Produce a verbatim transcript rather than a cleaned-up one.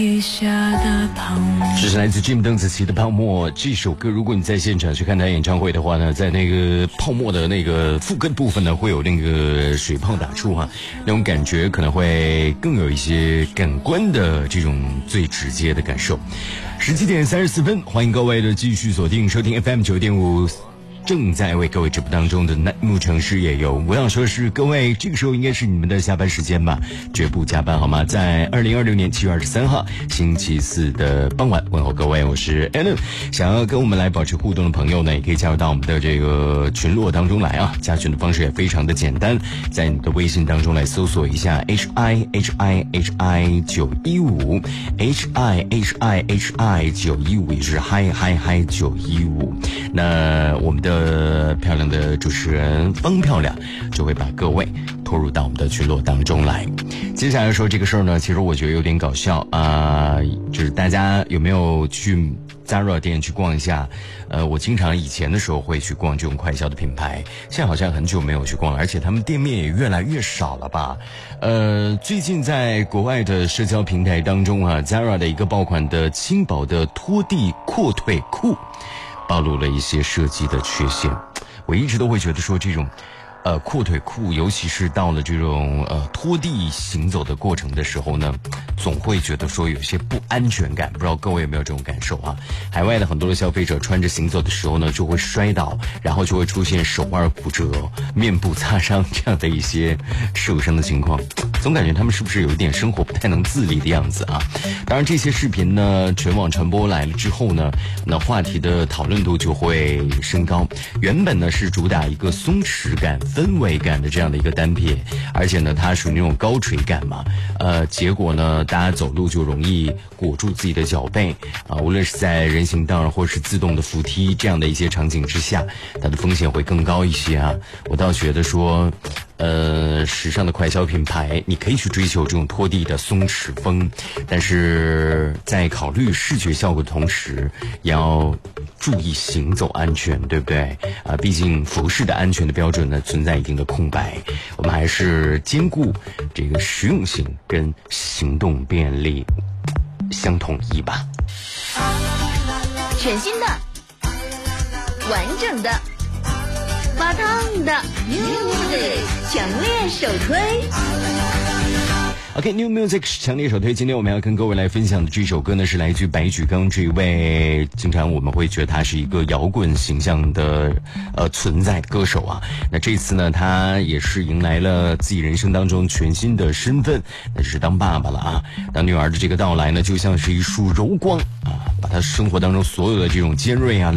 这是来自 Jim 邓紫棋的《泡沫》这首歌。如果你在现场去看他演唱会的话呢，在那个泡沫的那个副歌部分呢，会有那个水泡打出哈、啊，那种感觉可能会更有一些感官的这种最直接的感受。十七点三十四分，欢迎各位的继续锁定收听 F M 九点五。正在为各位直播当中的南木城市也有，我想说是各位这个时候应该是你们的下班时间吧，绝不加班好吗？在二零二六年七月二十三号星期四的傍晚，问候各位，我是 Alan。想要跟我们来保持互动的朋友呢，也可以加入到我们的这个群落当中来啊。加群的方式也非常的简单，在你的微信当中来搜索一下 H I H I H I 九一五 H I H I H I 九一五，也就是嗨嗨嗨九一五。那我们的呃，漂亮的主持人方漂亮就会把各位拖入到我们的群落当中来。接下来说这个事儿呢，其实我觉得有点搞笑啊、呃，就是大家有没有去 Zara 店去逛一下？呃，我经常以前的时候会去逛这种快销的品牌，现在好像很久没有去逛了，而且他们店面也越来越少了吧？呃，最近在国外的社交平台当中啊 ，Zara 的一个爆款的轻薄的拖地阔腿裤，暴露了一些设计的缺陷。我一直都会觉得说这种呃阔腿裤，尤其是到了这种呃拖地行走的过程的时候呢，总会觉得说有些不安全感。不知道各位有没有这种感受啊？海外的很多的消费者穿着行走的时候呢，就会摔倒，然后就会出现手腕骨折、面部擦伤这样的一些受伤的情况。总感觉他们是不是有一点生活不太能自理的样子啊？当然这些视频呢全网传播来了之后呢，那话题的讨论度就会升高。原本呢是主打一个松弛感、氛围感的这样的一个单品，而且呢它属于那种高垂感嘛，呃结果呢大家走路就容易裹住自己的脚背啊、呃，无论是在人行道或是自动的扶梯这样的一些场景之下，它的风险会更高一些啊。我倒觉得说呃，时尚的快消品牌，你可以去追求这种拖地的松弛风，但是在考虑视觉效果的同时，也要注意行走安全，对不对？啊，毕竟服饰的安全的标准呢存在一定的空白，我们还是兼顾这个实用性跟行动便利相统一吧。 全新的，完整的。马烫的 New Music 强烈首推。 OK，New Music 强烈首推。今天我们要跟各位来分享的这首歌呢，是来自白举纲这位，经常我们会觉得他是一个摇滚形象的呃存在歌手啊。那这次呢，他也是迎来了自己人生当中全新的身份，那就是当爸爸了啊。当女儿的这个到来呢，就像是一束柔光啊，把他生活当中所有的这种尖锐啊。